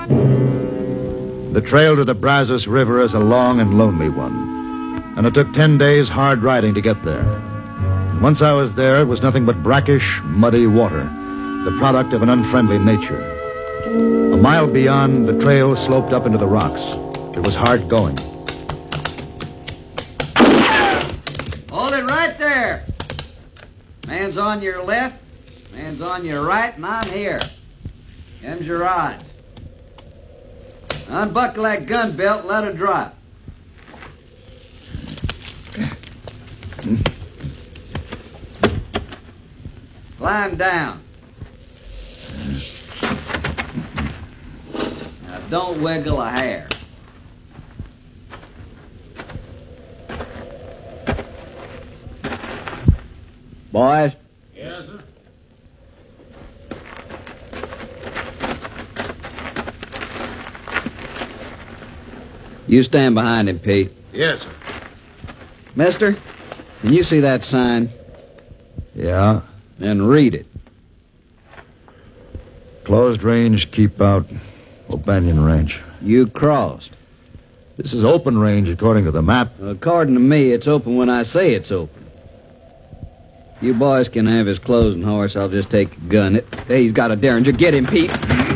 The trail to the Brazos River is a long and lonely one, and it took 10 days hard riding to get there. Once I was there, it was nothing but brackish, muddy water, the product of an unfriendly nature. A mile beyond, the trail sloped up into the rocks. It was hard going. Hold it right there. Man's on your left, man's on your right, and I'm here. Them's your odds. Unbuckle that gun belt and let her drop. Climb down. Now don't wiggle a hair. Boys? Yes, sir. You stand behind him, Pete. Yes, sir. Mister, can you see that sign? Yeah. Then read it. Closed range, keep out, O'Banion Ranch. You crossed. This is open range according to the map. According to me, it's open when I say it's open. You boys can have his clothes and horse. I'll just take a gun. Hey, he's got a derringer. Get him, Pete.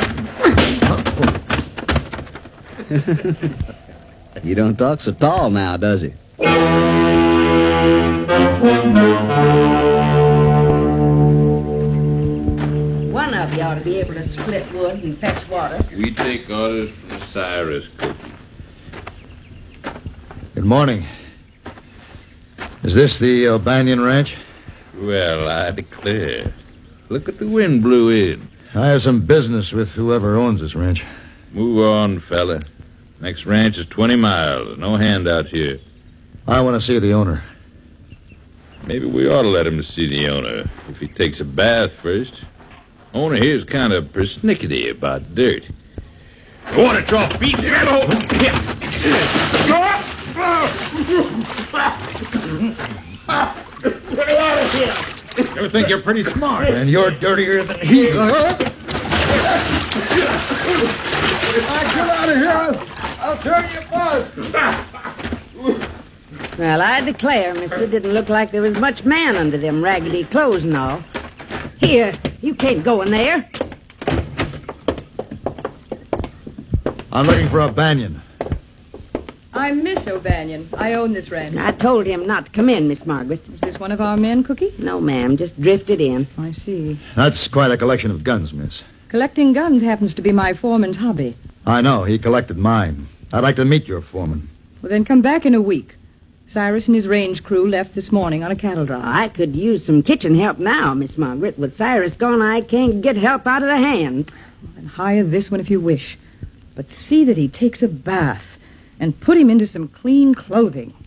You don't talk so tall now, does he? One of you ought to be able to split wood and fetch water. We take orders from Cyrus, Cookie. Good morning. Is this the O'Banion Ranch? Well, I declare. Look at the wind blew in. I have some business with whoever owns this ranch. Move on, fella. Next ranch is 20 miles. No handout here. I want to see the owner. Maybe we ought to let him see the owner if he takes a bath first. Owner here's kind of persnickety about dirt. Water trough, beat that over. You think you're pretty smart, and you're dirtier than he is. Get out of here. I'll turn you buzz. Well, I declare, mister, didn't look like there was much man under them raggedy clothes and all. Here, you can't go in there. I'm looking for O'Banion. I'm Miss O'Banion. I own this ranch. I told him not to come in, Miss Margaret. Is this one of our men, Cookie? No, ma'am, just drifted in. I see. That's quite a collection of guns, miss. Collecting guns happens to be my foreman's hobby. I know. He collected mine. I'd like to meet your foreman. Well, then come back in a week. Cyrus and his range crew left this morning on a cattle drive. I could use some kitchen help now, Miss Margaret. With Cyrus gone, I can't get help out of the hands. Well, then hire this one if you wish. But see that he takes a bath and put him into some clean clothing.